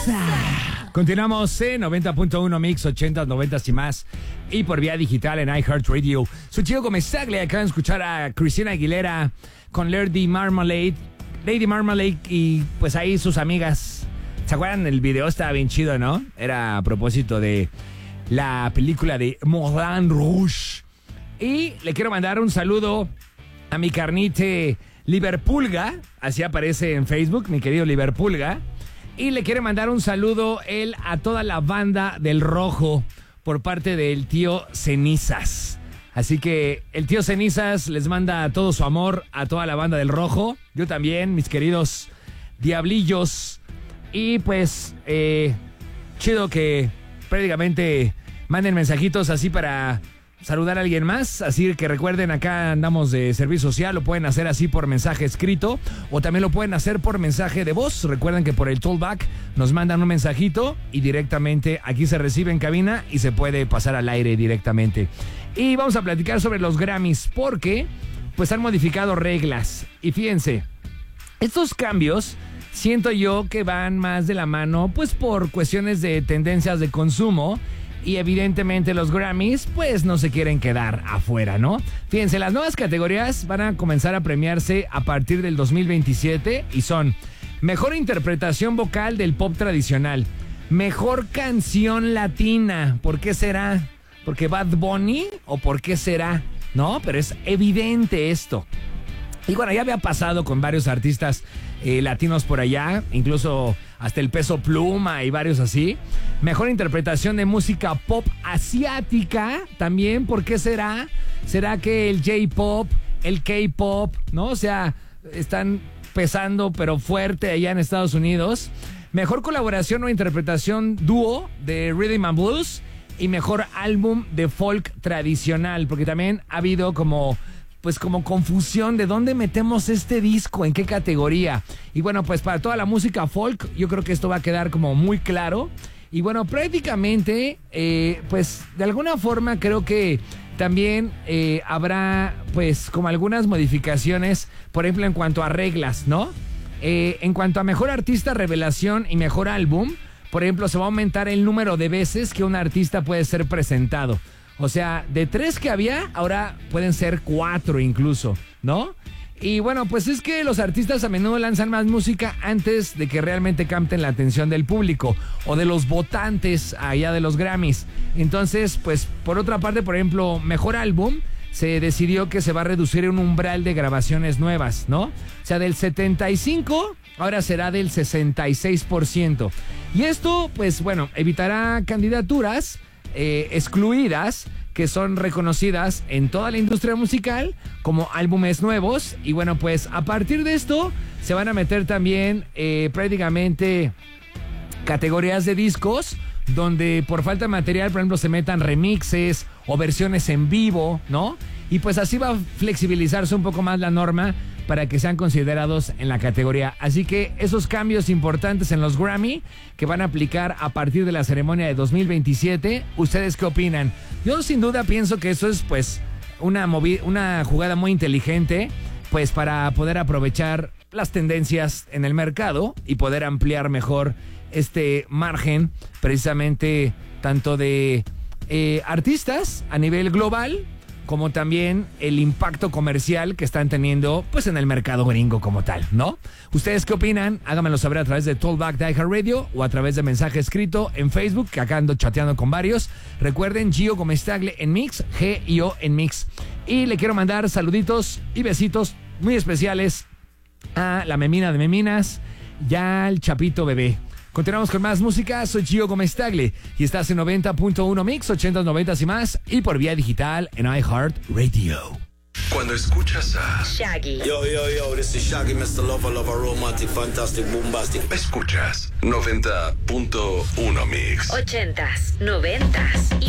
Continuamos en 90.1 Mix, 80, 90 y más. Y por vía digital en iHeartRadio. Soy Gio Gómez-Tagle. Acaban de escuchar a Christina Aguilera con Lady Marmalade. Y pues ahí sus amigas. ¿Se acuerdan? El video estaba bien chido, ¿no? Era a propósito de la película de Moulin Rouge. Y le quiero mandar un saludo a mi carnite Liverpulga. Así aparece en Facebook, mi querido Liverpulga. Y le quiere mandar un saludo él a toda la banda del Rojo por parte del tío Cenizas. Así que el tío Cenizas les manda todo su amor a toda la banda del Rojo. Yo también, mis queridos diablillos. Y pues, chido que prácticamente manden mensajitos así para saludar a alguien más. Así que recuerden, acá andamos de servicio social. Lo pueden hacer así por mensaje escrito o también lo pueden hacer por mensaje de voz. Recuerden que por el Tollback nos mandan un mensajito y directamente aquí se recibe en cabina y se puede pasar al aire directamente. Y vamos a platicar sobre los Grammys porque pues han modificado reglas. Y fíjense, estos cambios siento yo que van más de la mano pues por cuestiones de tendencias de consumo. Y evidentemente los Grammys pues no se quieren quedar afuera, ¿no? Fíjense, las nuevas categorías van a comenzar a premiarse a partir del 2027 y son Mejor Interpretación Vocal del Pop Tradicional, Mejor Canción Latina. ¿Por qué será? ¿Porque Bad Bunny o por qué será? No, pero es evidente esto. Y bueno, ya había pasado con varios artistas latinos por allá, incluso hasta el Peso Pluma y varios así. Mejor interpretación de música pop asiática también, ¿por qué será? ¿Será que el J-pop, el K-pop, no? O sea, están pesando pero fuerte allá en Estados Unidos. Mejor colaboración o interpretación dúo de Rhythm and Blues y mejor álbum de folk tradicional, porque también ha habido como confusión de dónde metemos este disco, en qué categoría. Y bueno, pues para toda la música folk, yo creo que esto va a quedar como muy claro. Y bueno, prácticamente, pues de alguna forma creo que también habrá pues como algunas modificaciones, por ejemplo, en cuanto a reglas, ¿no? En cuanto a mejor artista revelación y mejor álbum, por ejemplo, se va a aumentar el número de veces que un artista puede ser presentado. O sea, de 3 que había, ahora pueden ser 4 incluso, ¿no? Y bueno, pues es que los artistas a menudo lanzan más música antes de que realmente capten la atención del público o de los votantes allá de los Grammys. Entonces, pues por otra parte, por ejemplo, mejor álbum, se decidió que se va a reducir un umbral de grabaciones nuevas, ¿no? O sea, del 75, ahora será del 66%. Y esto, pues bueno, evitará candidaturas excluidas que son reconocidas en toda la industria musical como álbumes nuevos. Y bueno, pues a partir de esto se van a meter también prácticamente categorías de discos donde por falta de material, por ejemplo, se metan remixes o versiones en vivo, ¿no? Y pues así va a flexibilizarse un poco más la norma para que sean considerados en la categoría. Así que esos cambios importantes en los Grammy que van a aplicar a partir de la ceremonia de 2027, ¿ustedes qué opinan? Yo sin duda pienso que eso es pues una jugada muy inteligente pues para poder aprovechar las tendencias en el mercado y poder ampliar mejor este margen precisamente tanto de artistas a nivel global como también el impacto comercial que están teniendo pues en el mercado gringo como tal, ¿no? ¿Ustedes qué opinan? Háganmelo saber a través de Tollback de iHeartRadio o a través de mensaje escrito en Facebook, que acá ando chateando con varios. Recuerden, Gio Gómez-Tagle en Mix, G-I-O en Mix. Y le quiero mandar saluditos y besitos muy especiales a la Memina de Meminas y al Chapito Bebé. Continuamos con más música, soy Gio Gómez-Tagle y estás en 90.1 Mix, 80, 90 y más y por vía digital en iHeartRadio. Cuando escuchas a Shaggy. Yo, this is Shaggy, Mr. Lover, romantic, fantastic, bombastic. escuchas 90.1 Mix. 80s, 90s y